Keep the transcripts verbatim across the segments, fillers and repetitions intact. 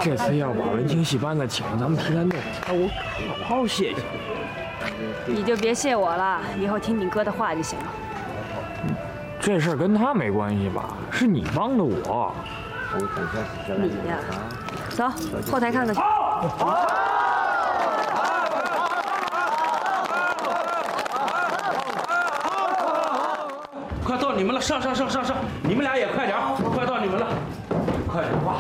这次要把文清戏班子请到咱们提篮洞，那我好好谢谢你。 你就别谢我了，以后听你哥的话就行了。 这事儿跟他没关系吧？是你帮的我。 你呀，走后台看看去。 快到你们了，上上上上上！你们俩也快点，快到你们了，快点吧！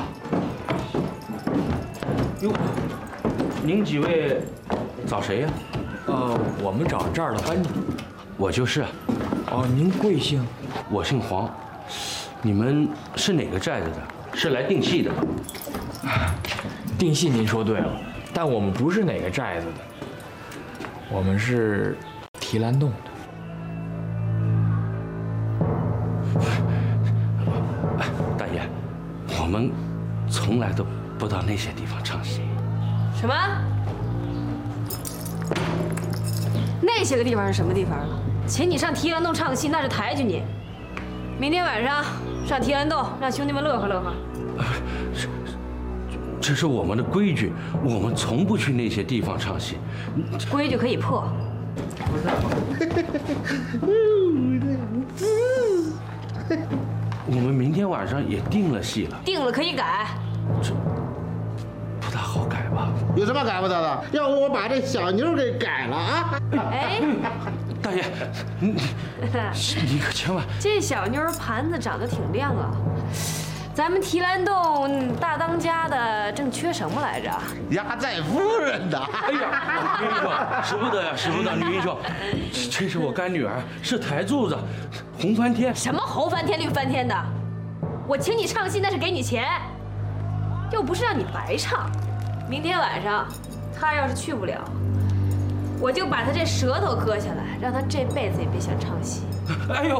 哟，您几位找谁呀？ 呃，我们找这儿的班长。 我就是。 哦，您贵姓？ 我姓黄。你们是哪个寨子的？是来定戏的。 定戏您说对了，但我们不是哪个寨子的，我们是提篮洞的。 大爷，我们从来都不到那些地方唱戏。 什么？那些个地方是什么地方啊？请你上提篮洞唱个戏，那是抬举你。明天晚上上提篮洞，让兄弟们乐呵乐呵。 这这是我们的规矩，我们从不去那些地方唱戏。 规矩可以破。 我们明天晚上也定了戏了， 定了可以改。 这不大好改吧？ 有什么改不得的？要不我把这小妞给改了啊！ 哎， 大爷，你你可千万…… 这小妞盘子长得挺亮啊。咱们提篮洞大当家的正缺什么来着？ 压寨夫人的。 哎呀，女英雄，使不得呀，使不得，女英雄，这是我干女儿，是台柱子，红翻天。 什么红翻天绿翻天的？我请你唱戏那是给你钱，又不是让你白唱。明天晚上，他要是去不了，我就把他这舌头割下来，让他这辈子也别想唱戏。 哎呦！